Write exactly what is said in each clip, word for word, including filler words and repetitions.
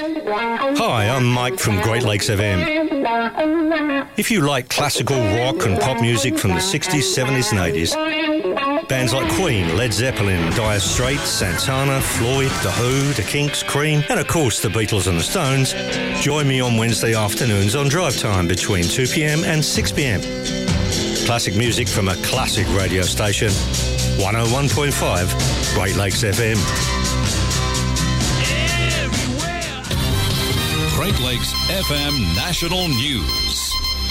Hi, I'm Mike from Great Lakes F M. If you like classical rock and pop music from the sixties, seventies and eighties, bands like Queen, Led Zeppelin, Dire Straits, Santana, Floyd, The Who, The Kinks, Cream, and of course the Beatles and the Stones, join me on Wednesday afternoons on Drive Time between two p.m. and six p.m. Classic music from a classic radio station, one oh one point five Great Lakes F M. Great Lakes F M National News.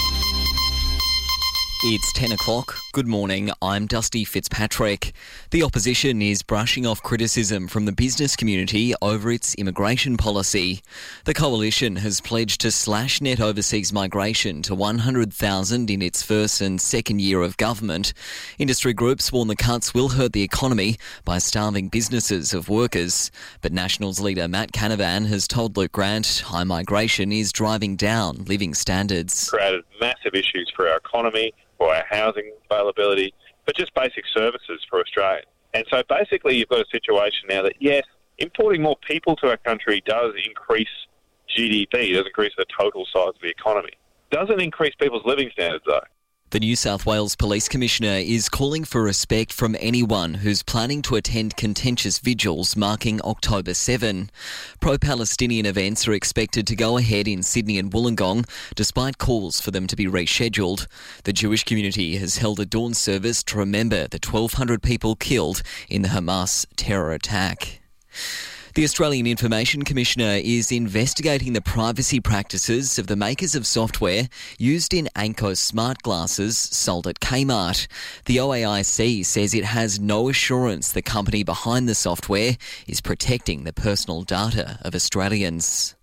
It's ten o'clock. Good morning, I'm Dusty Fitzpatrick. The opposition is brushing off criticism from the business community over its immigration policy. The coalition has pledged to slash net overseas migration to one hundred thousand in its first and second year of government. Industry groups warn the cuts will hurt the economy by starving businesses of workers. But Nationals leader Matt Canavan has told Luke Grant high migration is driving down living standards. Created massive issues for our economy, for our housing availability, but just basic services for Australia. And so basically you've got a situation now that, yes, importing more people to our country does increase G D P, does increase the total size of the economy. Doesn't increase people's living standards, though. The New South Wales Police Commissioner is calling for respect from anyone who's planning to attend contentious vigils marking October seventh. Pro-Palestinian events are expected to go ahead in Sydney and Wollongong, despite calls for them to be rescheduled. The Jewish community has held a dawn service to remember the twelve hundred people killed in the Hamas terror attack. The Australian Information Commissioner is investigating the privacy practices of the makers of software used in Anko smart glasses sold at Kmart. The O A I C says it has no assurance the company behind the software is protecting the personal data of Australians.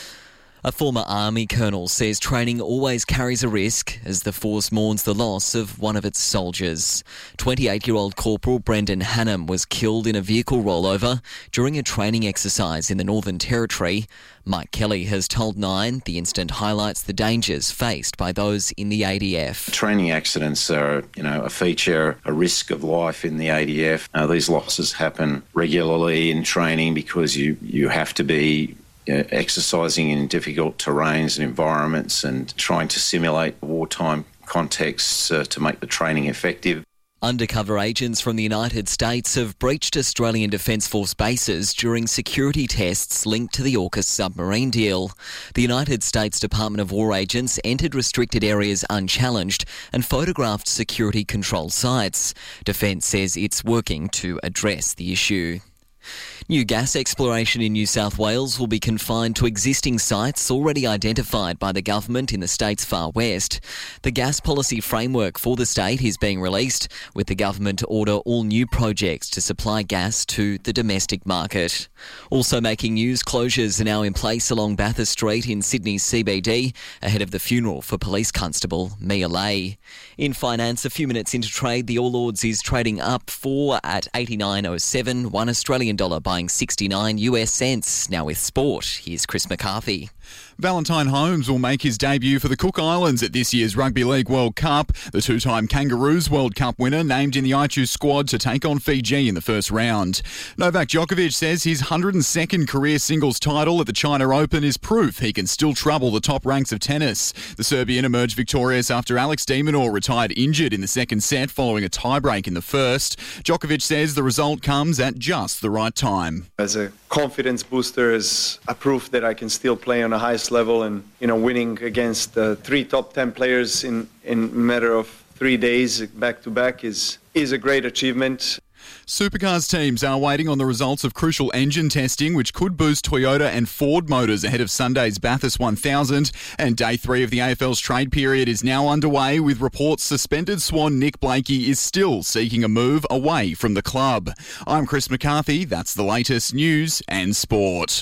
A former Army colonel says training always carries a risk as the force mourns the loss of one of its soldiers. twenty-eight-year-old Corporal Brendan Hannam was killed in a vehicle rollover during a training exercise in the Northern Territory. Mike Kelly has told Nine the incident highlights the dangers faced by those in the A D F. Training accidents are, you know, a feature, a risk of life in the A D F. Uh, these losses happen regularly in training because you, you have to be Uh, exercising in difficult terrains and environments and trying to simulate wartime contexts uh, to make the training effective. Undercover agents from the United States have breached Australian Defence Force bases during security tests linked to the AUKUS submarine deal. The United States Department of War agents entered restricted areas unchallenged and photographed security control sites. Defence says it's working to address the issue. New gas exploration in New South Wales will be confined to existing sites already identified by the government in the state's far west. The gas policy framework for the state is being released, with the government to order all new projects to supply gas to the domestic market. Also making news, closures are now in place along Bathurst Street in Sydney's C B D ahead of the funeral for Police Constable Mia Lay. In finance, a few minutes into trade, the All Ords is trading up four at eighty-nine oh seven, one Australian dollar buying sixty-nine U S cents. Now with sport, here's Chris McCarthy. Valentine Holmes will make his debut for the Cook Islands at this year's Rugby League World Cup. The two-time Kangaroos World Cup winner named in the I two squad to take on Fiji in the first round. Novak Djokovic says his one hundred second career singles title at the China Open is proof he can still trouble the top ranks of tennis. The Serbian emerged victorious after Alex de Minaur retired injured in the second set following a tiebreak in the first. Djokovic says the result comes at just the right time. As a confidence booster, as a proof that I can still play on the highest level, and you know, winning against uh, three top ten players in in a matter of three days back to back is is a great achievement. Supercars teams are waiting on the results of crucial engine testing, which could boost Toyota and Ford motors ahead of Sunday's Bathurst one thousand. And day three of the A F L's trade period is now underway, with reports suspended Swan Nick Blakey is still seeking a move away from the club. I'm Chris McCarthy. That's the latest news and sport.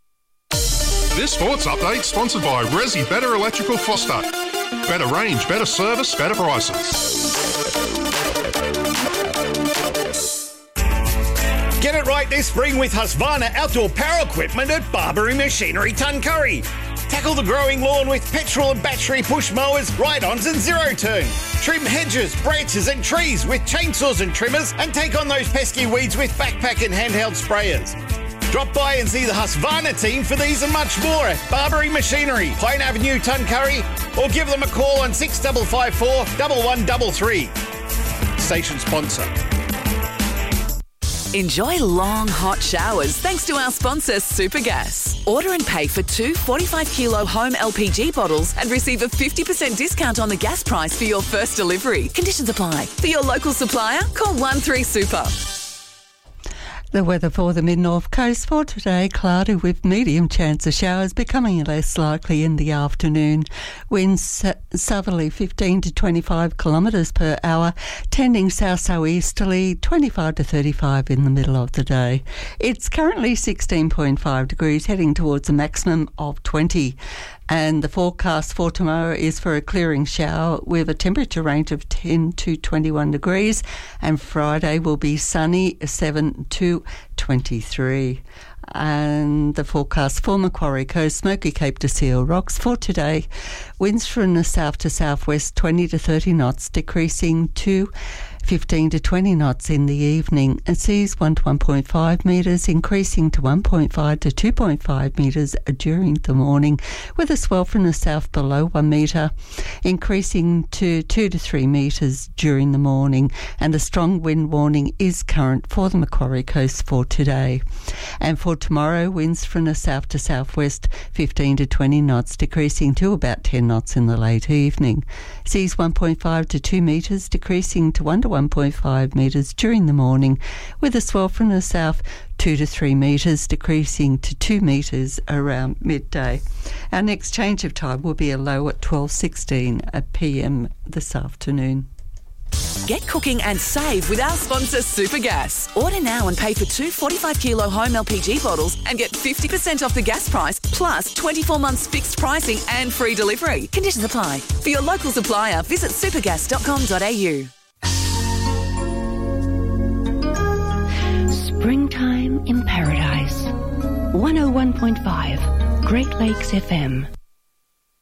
This sports update sponsored by Resi Better Electrical Foster. Better range, better service, better prices. Get it right this spring with Husqvarna outdoor power equipment at Barbary Machinery Tuncurry. Tackle the growing lawn with petrol and battery push mowers, ride-ons and zero-turn. Trim hedges, branches and trees with chainsaws and trimmers, and take on those pesky weeds with backpack and handheld sprayers. Drop by and see the Husqvarna team for these and much more at Barbary Machinery, Pine Avenue, Tuncurry, or give them a call on six five five four, one one three three. Station sponsor. Enjoy long, hot showers thanks to our sponsor, Supergas. Order and pay for two forty-five kilo home L P G bottles and receive a fifty percent discount on the gas price for your first delivery. Conditions apply. For your local supplier, call one three super. The weather for the mid-north coast for today, cloudy with medium chance of showers, becoming less likely in the afternoon. Winds southerly fifteen to twenty-five kilometres per hour, tending south-southeasterly twenty-five to thirty-five in the middle of the day. It's currently sixteen point five degrees, heading towards a maximum of twenty. And the forecast for tomorrow is for a clearing shower with a temperature range of ten to twenty-one degrees, and Friday will be sunny, seven to twenty-three. And the forecast for Macquarie Coast, Smoky Cape to Seal Rocks for today, winds from the south to southwest twenty to thirty knots, decreasing to fifteen to twenty knots in the evening, and seas one to one point five metres, increasing to one point five to two point five metres during the morning, with a swell from the south below one metre, increasing to two to three metres during the morning, and a strong wind warning is current for the Macquarie Coast for today. And for tomorrow, winds from the south to southwest fifteen to twenty knots, decreasing to about ten knots in the late evening. Seas one point five to two metres, decreasing to one to one point five metres during the morning, with a swell from the south two to three metres, decreasing to two metres around midday. Our next change of time will be a low at twelve sixteen p m this afternoon. Get cooking and save with our sponsor, Supergas. Order now and pay for two forty-five kilo home L P G bottles and get fifty percent off the gas price, plus twenty-four months fixed pricing and free delivery. Conditions apply. For your local supplier, visit supergas dot com dot a u. Springtime in Paradise. one oh one point five Great Lakes F M.